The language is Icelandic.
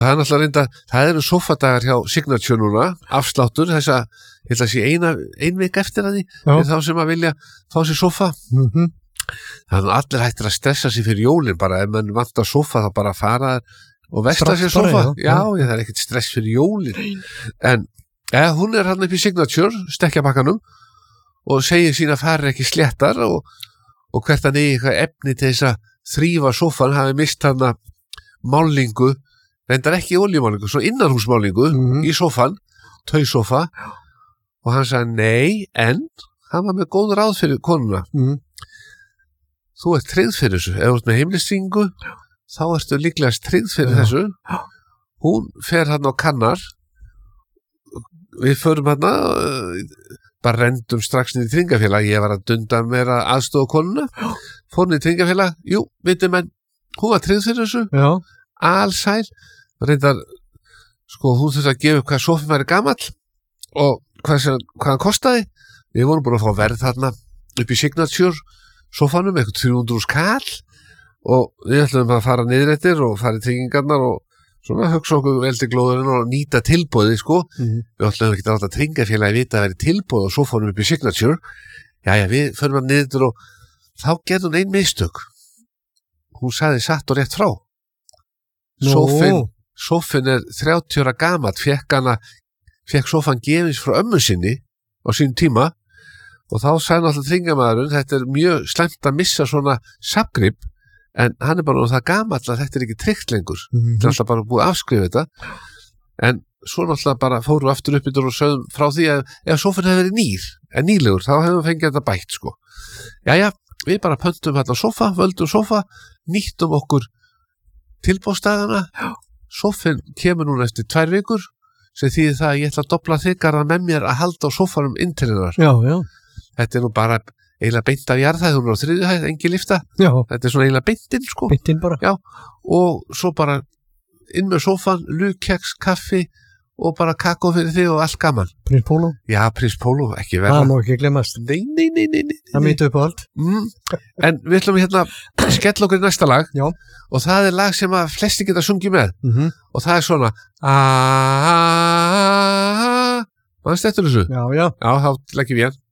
Það náttúrulega reynda, það eru sofadagar hjá Signature núna, afsláttur, þessa, ég ætla að sé ein vik eftir að því, þá sem að vilja fá sér sofa. Þannig að allir hættir að stressa sig fyrir jólin bara, ef mann vantar sofa þá bara fara og vesla sér sofa. Já, það er ekkert stress fyrir jólin. En hún hann upp í Signature, stekkjabakkanum, og segir sína farir ekki sléttar og hvert hann eitthvað efni til þess að þrífa sofan, hafi mist hann málingu, reyndar ekki oljumálingu, svo innanhúsmálingu í sofan, tausofa, og hann sagði nei, en hann var með góð ráð fyrir konuna. Þú ert tryggð fyrir þessu, ef þú ert með heimilistryggingu, þá ertu líklegast tryggð fyrir þessu. Hún fer hann á kannar, við förum hann bara rendum strax niður í tryggingafélag, ég var að dunda mér að aðstofa konuna, fór niður í tryggingafélag, jú, veitum en, hún var tryggð fyrir þessu, alsæl, reyndar, sko, hún þurfti að gefa upp hvað sofinn væri gamall og hvað hann kostaði. Við vorum búin að fá verð þarna upp í Signature sofanum, eitthvað 300 kall og við ætlum að fara niður eftir og fara í tryggingarnar og svona hugsa okkur vel til glóðurinn og nýta tilboði, sko. Við ætlum ekki að láta tryggingafélagi vita að vera tilboð og sofanum upp í Signature. Jæja, við förum að niður og þá gerði hún ein mistök. Hún sagði satt og rétt frá. Sofinn 30 ára gamall, fekk sofan gefins frá ömmu sinni á sínum tíma og þá sagði náttúrulega tryggingarmaðurinn, þetta er mjög slæmt að missa svona safngrip, en hann bara það gamall að þetta er ekki tryggt lengur. Þetta er alltaf bara búið að afskrifa þetta, en svo náttúrulega bara fóru aftur upp og sögðum frá því að ef sofinn hefði verið nýlegur, þá hefum við fengið þetta bætt, sko. Jæja, við bara pöntum hérna sofa, völdum sofa, nýttum okkur tilbóðstæðana, sofinn kemur núna eftir 2 vikur, sem þýðir það að ég ætla að dobla þykara með mér að halda á sofanum inn til hennar. Þetta er nú bara eiginlega beint af jarðhæð, hún er á 3. hæð, engin lifta. Þetta er svona eiginlega beintinn, sko. Beintinn bara. Já, og svo bara inn með sofan, lukeks, kaffi og bara kakó fyrir þig og allt gaman. Prins Pólo? Já, Prins Pólo, ekki verða. Það má ekki glemast. Nei. Það mýtu upp á allt. En við ætlum hérna skella okkur í næsta lag. Já. Og það er lag sem að flesti geta sungið með. Og það er svona mannstu eftir þessu? Já. Já, þá leggjum við hérna.